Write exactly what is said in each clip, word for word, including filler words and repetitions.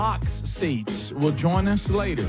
Box seats will join us later.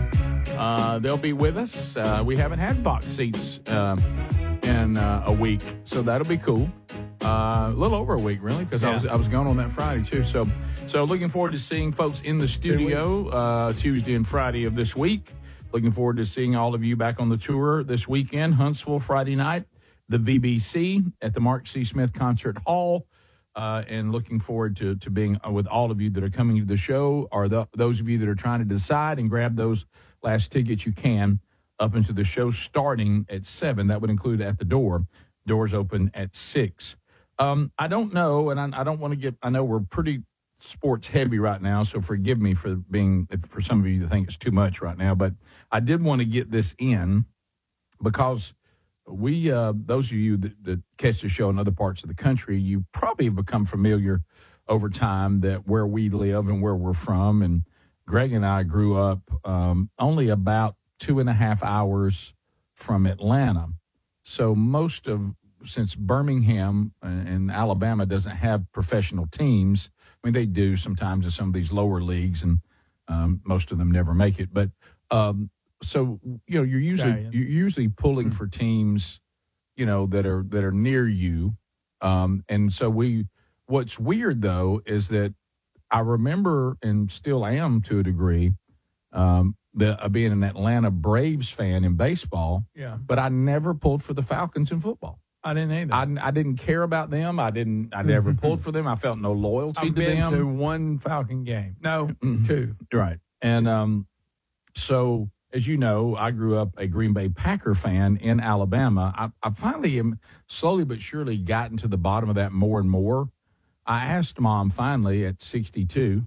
Uh, they'll be with us. Uh, we haven't had box seats uh, in uh, a week, so that'll be cool. Uh, a little over a week, really, because yeah. I was I was gone on that Friday too. So, so looking forward to seeing folks in the studio uh, Tuesday and Friday of this week. Looking forward to seeing all of you back on the tour this weekend. Huntsville Friday night, the V B C at the Mark C. Smith Concert Hall. Uh, and looking forward to, to being with all of you that are coming to the show, or the, those of you that are trying to decide and grab those last tickets you can up into the show starting at seven. That would include at the door. Doors open at six. Um, I don't know, and I, I don't want to get, I know we're pretty sports heavy right now, so forgive me for being, for some of you that think it's too much right now, but I did want to get this in because We, uh, those of you that, that catch the show in other parts of the country, you probably have become familiar over time that where we live and where we're from. And Greg and I grew up um, only about two and a half hours from Atlanta. So most of, since Birmingham and Alabama doesn't have professional teams, I mean, they do sometimes in some of these lower leagues, and um, most of them never make it. But um So, you know, you're usually Italian. you're usually pulling mm-hmm. for teams, you know, that are that are near you. Um, and so we what's weird, though, is that I remember and still am to a degree um, the, uh, being an Atlanta Braves fan in baseball. Yeah. But I never pulled for the Falcons in football. I didn't either. I, I didn't care about them. I didn't. I never pulled for them. I felt no loyalty I've to been them. to one Falcon game. No, mm-hmm. two. Right. And um, so. As you know, I grew up a Green Bay Packer fan in Alabama. I, I finally am slowly but surely gotten to the bottom of that more and more. I asked Mom finally at sixty-two.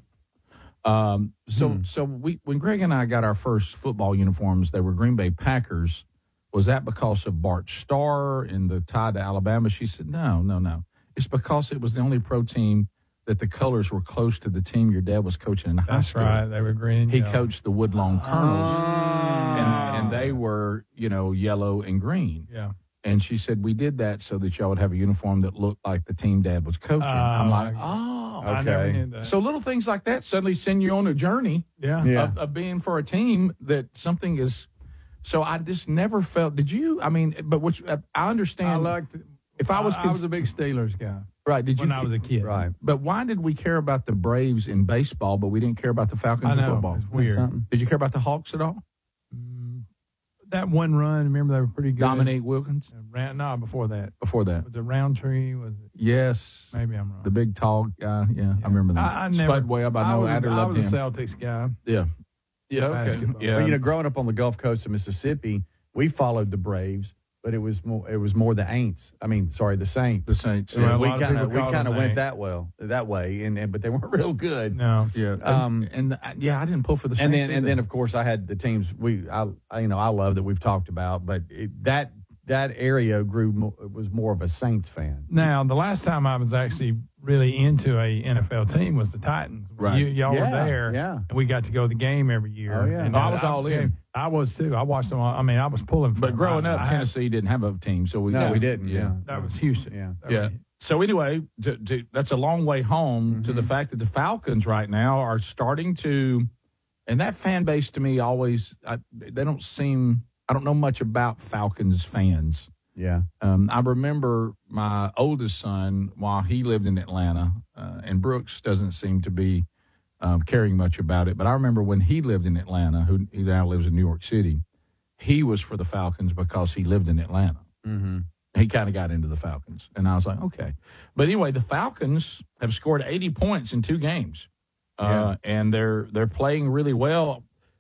Um, so hmm. so we when Greg and I got our first football uniforms, they were Green Bay Packers. Was that because of Bart Starr and the tie to Alabama? She said, no, no, no. It's because it was the only pro team that the colors were close to the team your dad was coaching in high That's school. That's right. They were green. He yellow. coached the Woodlawn Colonels, oh. and, and they were, you know, yellow and green. Yeah. And she said, we did that so that y'all would have a uniform that looked like the team dad was coaching. Uh, I'm like, oh, okay. I never knew that. So little things like that suddenly send you on a journey yeah. Yeah. Of, of being for a team that something is. So I just never felt, did you? I mean, but which I understand. I liked, if I was, I, I was a big Steelers guy. Right. Did when you? I was a kid. Right. But why did we care about the Braves in baseball, but we didn't care about the Falcons I know, in football? It's weird. Did you care about the Hawks at all? Mm, that one run, remember they were pretty good. Dominique Wilkins? Uh, round, no, before that. Before that. Was it Roundtree? Was it? Yes. Maybe I'm wrong. The big tall guy. Yeah, yeah. I remember that. I, I never. Spud Webb, I know was, Adder I loved was him. a Celtics guy. Yeah. Yeah, okay. Basketball. Yeah. Well, you know, growing up on the Gulf Coast of Mississippi, we followed the Braves. But it was more. It was more the Aints. I mean, sorry, the Saints. The Saints. Yeah, well, we kind of we kind of went Aints. that well, that way, and, and but they weren't real good. No. Yeah. Um. And, and yeah, I didn't pull for the Saints And then either. and then of course I had the teams we I, I you know I love that we've talked about, but it, that that area grew mo- was more of a Saints fan. Now the last time I was actually really into a N F L team was the Titans. Right. You, y'all yeah, were there. Yeah. And we got to go to the game every year. Oh, yeah. And Oh, I was all in. I was too. I watched them. All, I mean, I was pulling for But them. growing I, up, I had, Tennessee didn't have a team, so we No, yeah, we didn't. Yeah. that was Houston. Yeah. That Yeah. was- So anyway, to, to, that's a long way home mm-hmm. to the fact that the Falcons right now are starting to, and that fan base to me always, I, they don't seem, I don't know much about Falcons fans. Yeah. Um, I remember my oldest son, while he lived in Atlanta, uh, and Brooks doesn't seem to be um, caring much about it, but I remember when he lived in Atlanta, who he now lives in New York City, he was for the Falcons because he lived in Atlanta. Mm-hmm. He kind of got into the Falcons, and I was like, okay. But anyway, the Falcons have scored eighty points in two games, uh, yeah. and they're they're playing really well.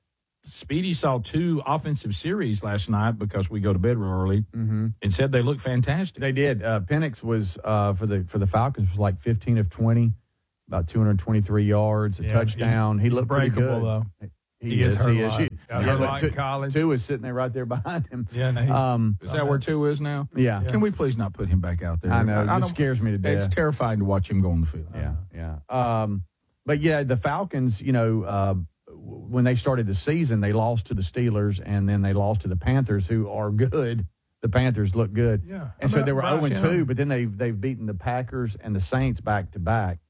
Speedy saw two offensive series last night because we go to bed real early, mm-hmm. and said they look fantastic. They did. Uh, Penix was uh, for the for the Falcons was like fifteen of twenty, about two hundred twenty-three yards, a yeah, touchdown. He, he looked pretty breakable good. though. He, he gets is. hurt He a is. lot. He, Got yeah, hurt a lot two, in college. Two is sitting there right there behind him. Yeah, no, he, um, is that where two is now? Yeah. Can we please not put him back out there? I know. I, I it scares me to death. It's terrifying to watch him go on the field. Yeah, yeah. Um, but yeah, the Falcons. You know, uh, when they started the season, they lost to the Steelers, and then they lost to the Panthers, who are good. The Panthers look good. Yeah. And so they were Bryce oh and Young. two, but then they've they've beaten the Packers and the Saints back to back.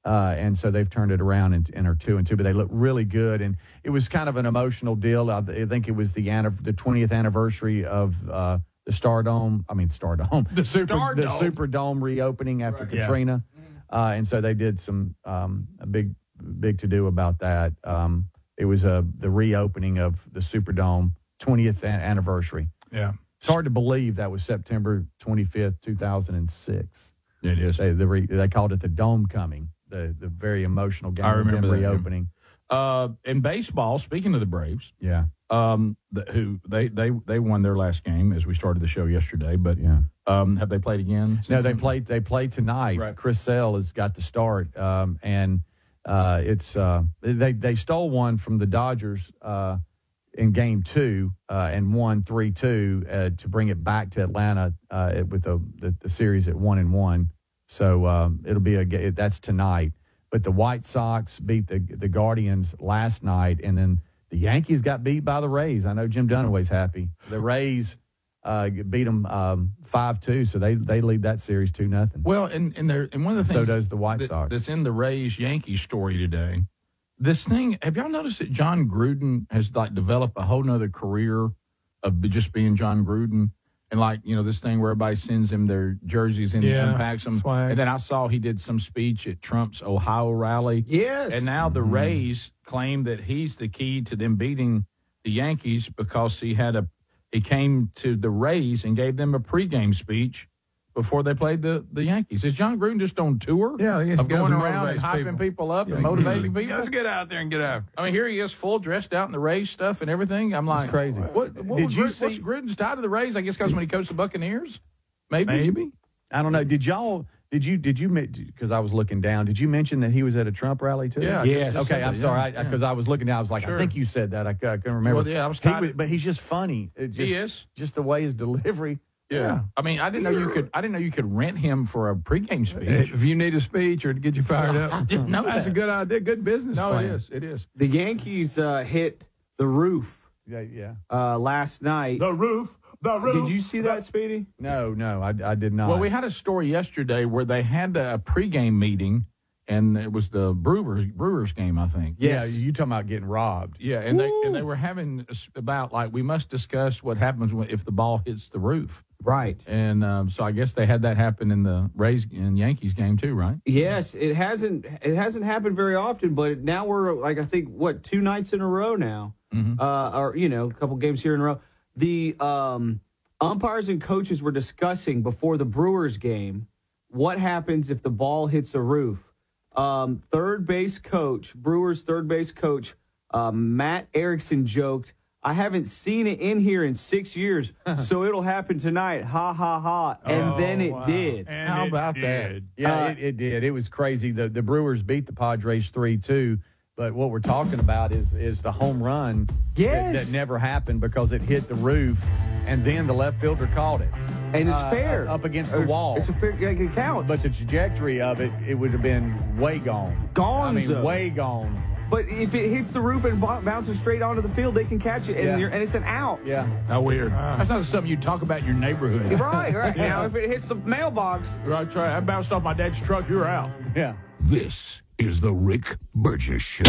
Uh, and so they've turned it around and, and are two and two, but they look really good. And it was kind of an emotional deal. I, I think it was the the twentieth anniversary of uh, the Stardome. I mean, Stardome, The Super, Stardome. the Superdome reopening after Right. Katrina. Yeah. Uh, and so they did some um, a big big to do about that. Um, it was a the reopening of the Superdome twentieth anniversary. Yeah. It's hard to believe that was September twenty-fifth, two thousand six. It is. They the re, they called it the Dome Coming. The the very emotional game. I remember of them that, yeah. reopening. Uh, in baseball, speaking of the Braves, Yeah, um, the, who they, they they won their last game as we started the show yesterday. But yeah. um, have they played again? No, since they then? played. They played tonight. Right. Chris Sale has got the start, um, and uh, it's uh, they they stole one from the Dodgers uh, in Game Two uh, and won three two uh, to bring it back to Atlanta uh, with the, the the series at one and one. So um, it'll be a ga- that's tonight. But the White Sox beat the the Guardians last night, and then the Yankees got beat by the Rays. I know Jim Dunaway's happy. The Rays uh, beat them um, five two, so they they lead that series two nothing. Well, and and, there, and one of the So things does the White that- Sox. that's in the Rays Yankees story today. This thing, have y'all noticed that John Gruden has like developed a whole nother career of be- just being John Gruden? And like, you know, this thing where everybody sends him their jerseys and Yeah, he unpacks them. swag. And then I saw he did some speech at Trump's Ohio rally. Yes. And now the Rays claim that he's the key to them beating the Yankees because he had a he came to the Rays and gave them a pregame speech before they played the, the Yankees. Is John Gruden just on tour? Yeah, he of goes going and around and motivates hyping people, people. up Yeah, and he motivating really- people? Let's get out there and get after. I mean, here he is, full dressed out in the Rays stuff and everything. I'm like, crazy. What, what Did was you Gru- see- what's Gruden's tied to the Rays? I guess because when he coached the Buccaneers, maybe. Maybe. I don't know. Did y'all? Did you? Did you? Because I was looking down. Did you mention that he was at a Trump rally too? Yeah. Yes. just Okay, said I'm that, sorry. yeah, Because yeah. I, I was looking down. I was like, Sure. I think you said that. I, I couldn't remember. Well, yeah, I was He kinda- but he's just funny. It just, He is. Just the way his delivery. Yeah. I mean, I didn't know you could. I didn't know you could rent him for a pregame speech. If you need a speech or to get you fired up, I didn't know that's that. a good idea. Good business No, plan. it is. It is. The Yankees uh, hit the roof Yeah, yeah. uh, last night. roof. The Did you see that, Speedy? No, no, I, I did not. Well, we had a story yesterday where they had a pregame meeting, and it was the Brewers Brewers game, I think. Yeah, Yes. you talking about getting robbed? Yeah, and they and they were having s- about like we must discuss what happens when, if the ball hits the roof, Right. and um, so I guess they had that happen in the Rays and Yankees game too, right? Yes, it hasn't it hasn't happened very often, but now we're like I think what two nights in a row now, uh, or you know a couple games here in a row. The um, umpires and coaches were discussing before the Brewers game what happens if the ball hits a roof. Um, third base coach, Brewers third base coach, uh, Matt Erickson joked, "I haven't seen it in here in six years, so it'll happen tonight." Ha ha ha! And Oh, then it wow. did. And How it about that? did. Yeah, Uh, it, it did. It was crazy. The the Brewers beat the Padres three two. But what we're talking about is is the home run Yes. that, that never happened because it hit the roof, and then the left fielder caught it. And it's Uh, fair. up against the It's- wall. It's a fair, like it counts. But the trajectory of it, it would have been way gone. Gonzo. I mean, way gone. But if it hits the roof and bo- bounces straight onto the field, they can catch it, and, Yeah. you're, and it's an out. Yeah. How weird. That's not something you talk about in your neighborhood. Right, right. Now, if it hits the mailbox, Right, try. I bounced off my dad's truck. You're out. Yeah. This is the Rick Burgess Show.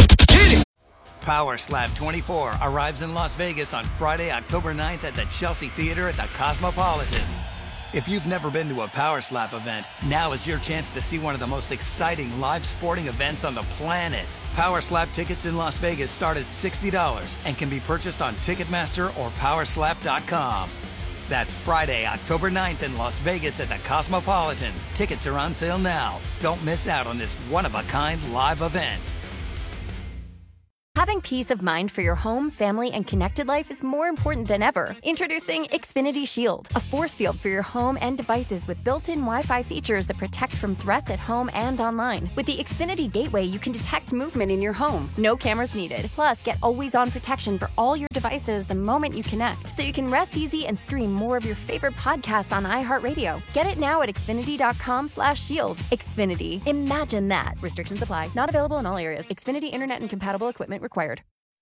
Power Slap twenty-four arrives in Las Vegas on Friday, October ninth at the Chelsea Theater at the Cosmopolitan. If you've never been to a Power Slap event, now is your chance to see one of the most exciting live sporting events on the planet. Power Slap tickets in Las Vegas start at sixty dollars and can be purchased on Ticketmaster or power slap dot com. That's Friday, October ninth in Las Vegas at the Cosmopolitan. Tickets are on sale now. Don't miss out on this one-of-a-kind live event. Having peace of mind for your home, family, and connected life is more important than ever. Introducing Xfinity Shield, a force field for your home and devices with built-in Wi-Fi features that protect from threats at home and online. With the Xfinity Gateway, you can detect movement in your home. No cameras needed. Plus, get always-on protection for all your devices the moment you connect, so you can rest easy and stream more of your favorite podcasts on iHeartRadio. Get it now at Xfinity.com slash shield. Xfinity. Imagine that. Restrictions apply. Not available in all areas. Xfinity Internet and compatible equipment required.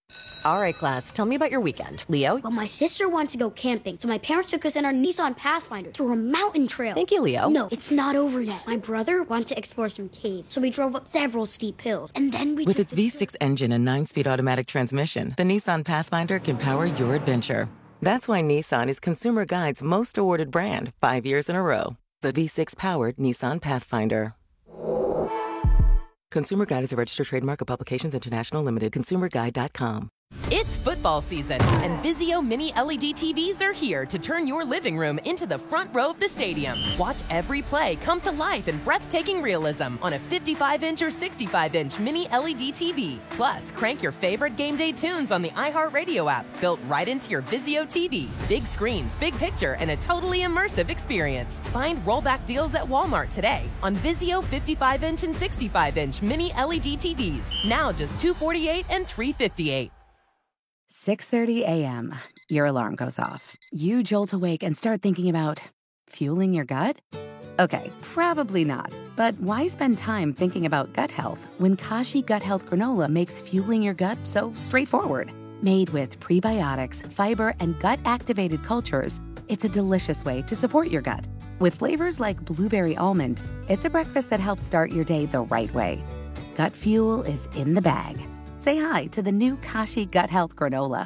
All right, class, tell me about your weekend. Leo? Well, my sister wants to go camping, so my parents took us in our Nissan Pathfinder through a mountain trail. Thank you, Leo. No, it's not over yet. My brother wants to explore some caves, so we drove up several steep hills, and then we With took its V six engine and nine-speed automatic transmission, the Nissan Pathfinder can power your adventure. That's why Nissan is Consumer Guide's most awarded brand five years in a row. The V six-powered Nissan Pathfinder. Consumer Guide is a registered trademark of Publications International Limited. consumer guide dot com. It's football season, and Vizio Mini L E D T Vs are here to turn your living room into the front row of the stadium. Watch every play come to life in breathtaking realism on a fifty-five inch or sixty-five inch Mini L E D T V. Plus, crank your favorite game day tunes on the iHeartRadio app, built right into your Vizio T V. Big screens, big picture, and a totally immersive experience. Find rollback deals at Walmart today on Vizio fifty-five inch and sixty-five inch Mini L E D T Vs. Now just two hundred forty-eight dollars and three hundred fifty-eight dollars. six thirty a.m. Your alarm goes off. You jolt awake and start thinking about fueling your gut? Okay, probably not. But why spend time thinking about gut health when Kashi Gut Health Granola makes fueling your gut so straightforward? Made with prebiotics, fiber, and gut-activated cultures, it's a delicious way to support your gut. With flavors like blueberry almond, it's a breakfast that helps start your day the right way. Gut fuel is in the bag. Say hi to the new Kashi Gut Health Granola.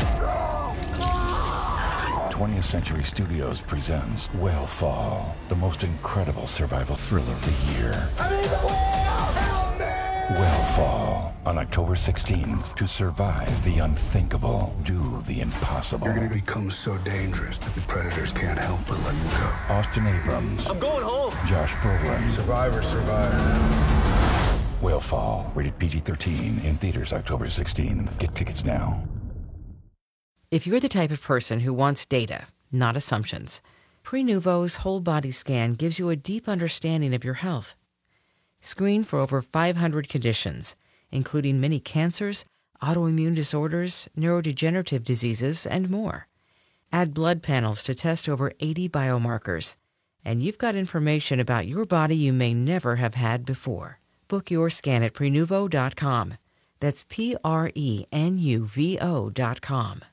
twentieth Century Studios presents Whale the most incredible survival thriller of the year. Whale on October sixteenth. To survive the unthinkable, do the impossible. You're going to become so dangerous that the predators can't help but let you go. Austin Abrams. I'm going home. Josh Brolin. Survivor, survivor. Whale, rated P G thirteen, in theaters October sixteenth. Get tickets now. If you're the type of person who wants data, not assumptions, Prenuvo's whole body scan gives you a deep understanding of your health. Screen for over five hundred conditions, including many cancers, autoimmune disorders, neurodegenerative diseases, and more. Add blood panels to test over eighty biomarkers, and you've got information about your body you may never have had before. Book your scan at Prenuvo dot com. That's P R E N U V O dot com.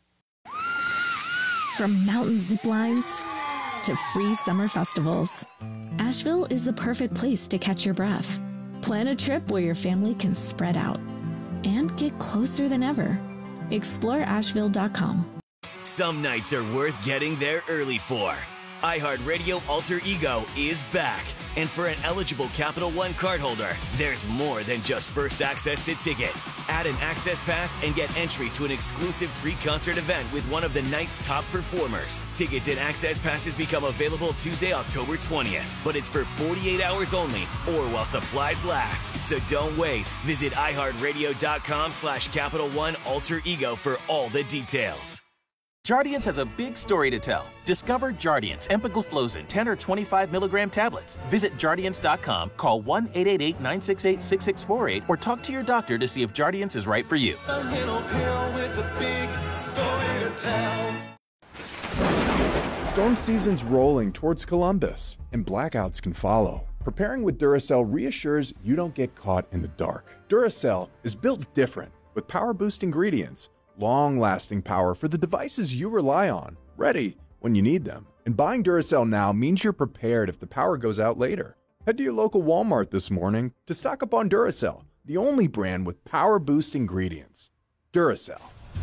From mountain zip lines to free summer festivals, Asheville is the perfect place to catch your breath. Plan a trip where your family can spread out and get closer than ever. Explore Asheville dot com. Some nights are worth getting there early for. iHeartRadio Alter Ego is back. And for an eligible Capital One cardholder, there's more than just first access to tickets. Add an access pass and get entry to an exclusive pre-concert event with one of the night's top performers. Tickets and access passes become available Tuesday, October twentieth. But it's for forty-eight hours only or while supplies last. So don't wait. Visit iHeartRadio.com slash Capital One Alter Ego for all the details. Jardiance has a big story to tell. Discover Jardiance empagliflozin ten or twenty-five milligram tablets. Visit Jardiance dot com, call one eight eight eight, nine six eight, six six four eight, or talk to your doctor to see if Jardiance is right for you. A little pill with a big story to tell. Storm season's rolling towards Columbus, and blackouts can follow. Preparing with Duracell reassures you don't get caught in the dark. Duracell is built different, with power-boost ingredients, long-lasting power for the devices you rely on, ready when you need them. And buying Duracell now means you're prepared if the power goes out later. Head to your local Walmart this morning to stock up on Duracell, the only brand with power-boost ingredients. Duracell.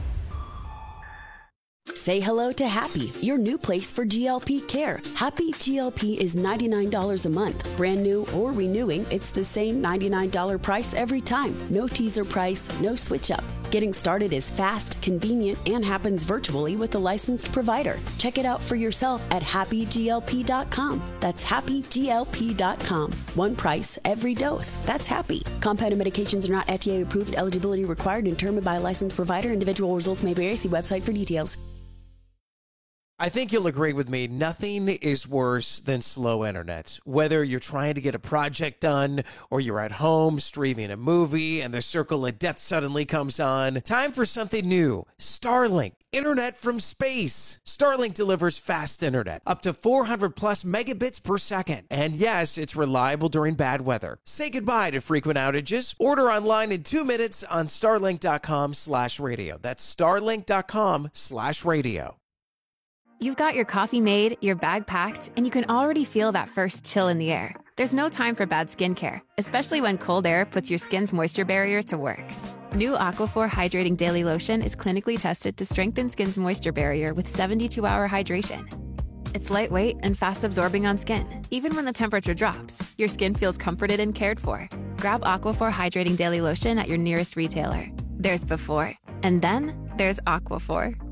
Say hello to Happy, your new place for G L P care. Happy G L P is ninety-nine dollars a month. Brand new or renewing, it's the same ninety-nine dollars price every time. No teaser price, no switch up. Getting started is fast, convenient, and happens virtually with a licensed provider. Check it out for yourself at happy G L P dot com. That's happy G L P dot com. One price, every dose. That's Happy. Compounded medications are not F D A approved. Eligibility required and determined by a licensed provider. Individual results may vary. See website for details. I think you'll agree with me. Nothing is worse than slow internet. Whether you're trying to get a project done or you're at home streaming a movie and the circle of death suddenly comes on. Time for something new. Starlink. Internet from space. Starlink delivers fast internet, up to four hundred plus megabits per second. And yes, it's reliable during bad weather. Say goodbye to frequent outages. Order online in two minutes on starlink.com slash radio. That's starlink.com slash radio. You've got your coffee made, your bag packed, and you can already feel that first chill in the air. There's no time for bad skincare, especially when cold air puts your skin's moisture barrier to work. New Aquaphor Hydrating Daily Lotion is clinically tested to strengthen skin's moisture barrier with seventy-two hour hydration. It's lightweight and fast-absorbing on skin. Even when the temperature drops, your skin feels comforted and cared for. Grab Aquaphor Hydrating Daily Lotion at your nearest retailer. There's before, and then there's Aquaphor.